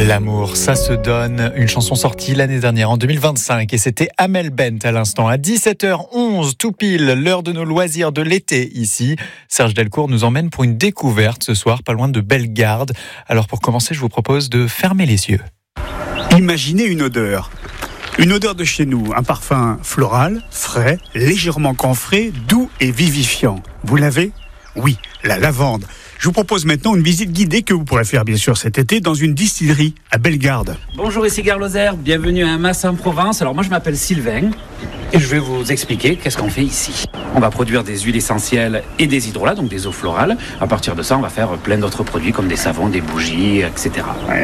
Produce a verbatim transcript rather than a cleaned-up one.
L'amour, ça se donne, une chanson sortie l'année dernière en deux mille vingt-cinq et c'était Amel Bent à l'instant. À dix-sept heures onze, tout pile, l'heure de nos loisirs de l'été ici. Serge Delcourt nous emmène pour une découverte ce soir, pas loin de Bellegarde. Alors pour commencer, je vous propose de fermer les yeux. Imaginez une odeur. Une odeur de chez nous, un parfum floral, frais, légèrement camphré, doux et vivifiant. Vous l'avez ? Oui, la lavande. Je vous propose maintenant une visite guidée que vous pourrez faire bien sûr cet été dans une distillerie à Bellegarde. Bonjour, ici Gare Lozère, bienvenue à Mas en Provence. Alors moi je m'appelle Sylvain et je vais vous expliquer qu'est-ce qu'on fait ici. On va produire des huiles essentielles et des hydrolats, donc des eaux florales. À partir de ça, on va faire plein d'autres produits comme des savons, des bougies, et cetera.